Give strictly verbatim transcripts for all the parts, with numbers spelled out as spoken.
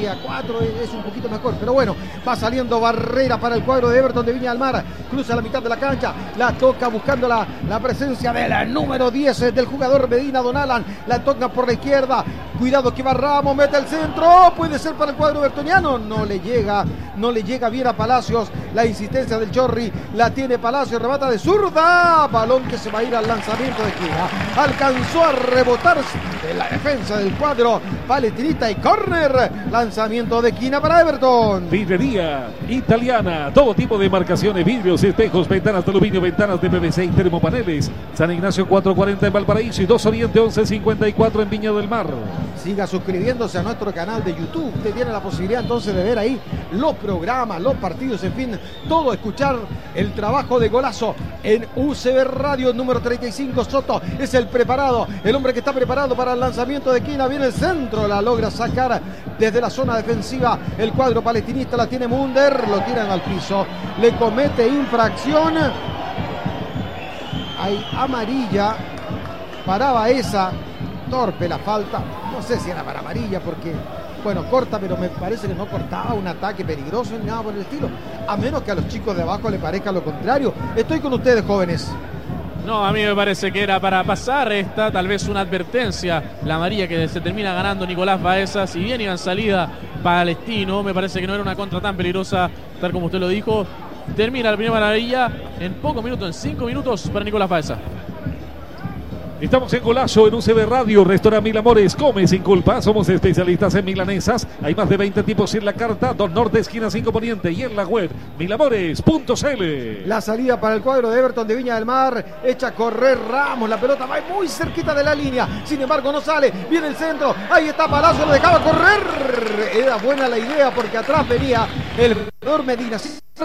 que a cuatro es un poquito mejor, pero bueno, va saliendo Barrera para el cuadro de Everton de Viña del Mar, cruza la mitad de la cancha, la toca buscando la, la presencia de la número diez del jugador Medina Donalan, la toca por la izquierda, cuidado que va Ramos, mete el centro, puede ser para el cuadro evertoniano, no le llega, no le llega bien a Palacios, la insistencia del Chorri, la tiene Palacios, remata de zurda, balón que se va a ir al lanzamiento de esquina, alcanzó a rebotar en la defensa del cuadro palestinista y córner, lanzamiento de esquina para Everton. Vidrería italiana, todo tipo de marcaciones, vidrios, espejos, ventanas de aluminio, ventanas de P V C y termopaneles. San Ignacio cuatrocientos cuarenta en Valparaíso y dos Oriente once cincuenta y cuatro en Viña del Mar. Siga suscribiéndose a nuestro canal de YouTube. Usted tiene la posibilidad entonces de ver ahí los programas, los partidos, en fin, todo, escuchar el trabajo de Golazo en U C B Radio número treinta y cinco. Soto es el preparado, el hombre que está preparado para el lanzamiento de esquina. Viene el centro, la logra sacar desde la zona defensiva. El cuadro palestinista la tiene Munder, lo tiran al piso, le comete infracción. Hay amarilla para Baeza, torpe la falta, no sé si era para amarilla porque, bueno, corta, pero me parece que no cortaba un ataque peligroso ni nada por el estilo, a menos que a los chicos de abajo le parezca lo contrario. Estoy con ustedes, jóvenes. No, a mí me parece que era para pasar esta, tal vez una advertencia, la amarilla que se termina ganando Nicolás Baeza. Si bien iba en salida Palestino, me parece que no era una contra tan peligrosa, tal como usted lo dijo. Termina la primera amarilla en pocos minutos, en cinco minutos para Nicolás Baeza. Estamos en Golazo en U C B Radio, Restaurant Mil Amores, come sin culpa, somos especialistas en milanesas, hay más de veinte tipos en la carta, dos Norte, esquina cinco Poniente y en la web milamores punto c l. La salida para el cuadro de Everton de Viña del Mar, echa a correr Ramos, la pelota va muy cerquita de la línea, sin embargo no sale, viene el centro, ahí está Palacio, lo dejaba correr, era buena la idea porque atrás venía el jugador Medina.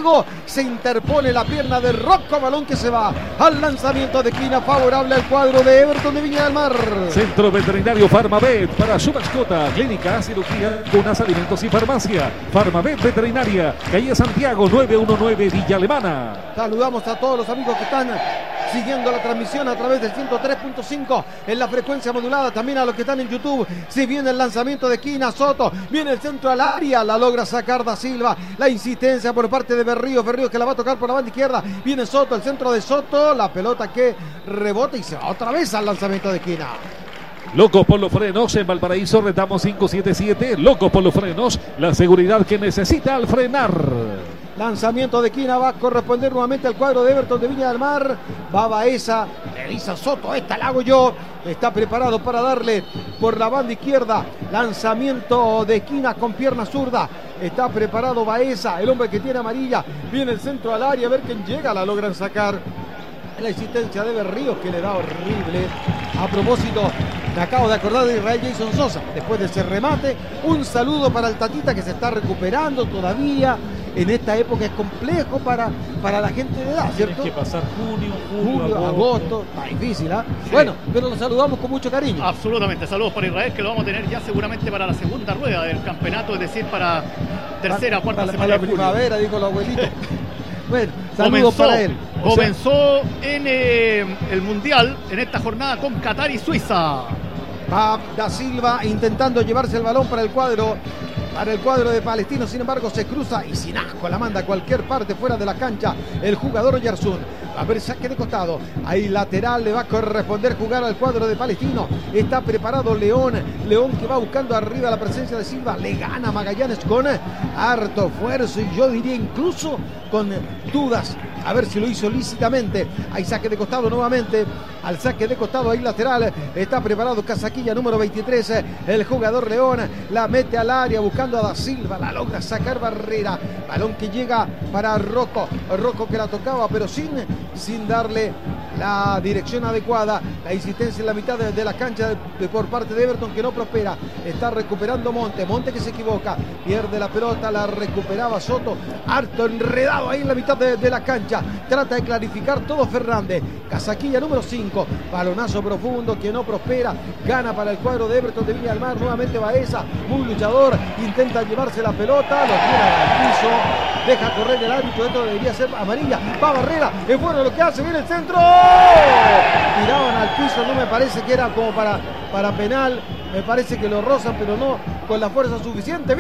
Se interpone la pierna de Rocco, balón que se va al lanzamiento de esquina favorable al cuadro de Everton de Viña del Mar. Centro Veterinario Farmavet para su mascota, clínica, cirugía, cunas, alimentos y farmacia. Farmavet Veterinaria, calle Santiago nueve uno nueve, Villa Alemana. Saludamos a todos los amigos que están siguiendo la transmisión a través del ciento tres punto cinco en la frecuencia modulada, también a los que están en YouTube. Si viene el lanzamiento de esquina, Soto, viene el centro al área, la logra sacar Da Silva, la insistencia por parte de Berríos, Berríos que la va a tocar por la banda izquierda, viene Soto, el centro de Soto, la pelota que rebota y se va otra vez al lanzamiento de esquina. Locos por los frenos, en Valparaíso retamos cinco siete siete, Locos por los frenos, la seguridad que necesita al frenar. Lanzamiento de esquina, va a corresponder nuevamente al cuadro de Everton de Viña del Mar. Va Baeza, le dice a Soto, esta la hago yo. Está preparado para darle por la banda izquierda. Lanzamiento de esquina con pierna zurda. Está preparado Baeza, el hombre que tiene amarilla. Viene el centro al área, a ver quién llega, la logran sacar. La insistencia de Berríos que le da horrible. A propósito, me acabo de acordar de Israel Jason Sosa. Después de ese remate, un saludo para el Tatita que se está recuperando todavía. En esta época es complejo para, para la gente de edad, ¿cierto? Tienes que pasar junio, julio, julio, agosto. agosto. Está difícil, ¿ah? ¿eh? Sí. Bueno, pero lo saludamos con mucho cariño. Absolutamente. Saludos para Israel, que lo vamos a tener ya seguramente para la segunda rueda del campeonato, es decir, para tercera o cuarta para, semana para de la primavera, dijo el abuelito. Bueno, saludos comenzó, para él. O comenzó sea, en eh, el Mundial, en esta jornada con Qatar y Suiza. Va Da Silva intentando llevarse el balón para el cuadro. Para el cuadro de Palestino, sin embargo, se cruza y sin asco la manda a cualquier parte fuera de la cancha el jugador Oyarzún. A ver, saque de costado. Ahí lateral le va a corresponder jugar al cuadro de Palestino. Está preparado León. León que va buscando arriba la presencia de Silva. Le gana Magallanes con harto esfuerzo y yo diría incluso con dudas. A ver si lo hizo lícitamente. Hay saque de costado nuevamente. Al saque de costado, ahí lateral. Está preparado Casaquilla número veintitrés. El jugador León la mete al área buscando a Da Silva. La logra sacar Barrera. Balón que llega para Rocco. Rocco que la tocaba pero sin, sin darle la dirección adecuada. La insistencia en la mitad de, de la cancha de, de, por parte de Everton que no prospera. Está recuperando Monte. Monte que se equivoca. Pierde la pelota. La recuperaba Soto. Harto enredado ahí en la mitad de, de la cancha. Trata de clarificar todo Fernández. Casaquilla número cinco. Balonazo profundo que no prospera. Gana para el cuadro de Everton de Viña del Mar. Nuevamente Baeza. Muy luchador. Intenta llevarse la pelota. Lo tira al piso. Deja correr el árbitro. Esto debería ser amarilla. Va Barrera. Es bueno lo que hace. Viene el centro. Tiraban al piso. No me parece que era como para, para penal. Me parece que lo rozan, pero no con la fuerza suficiente.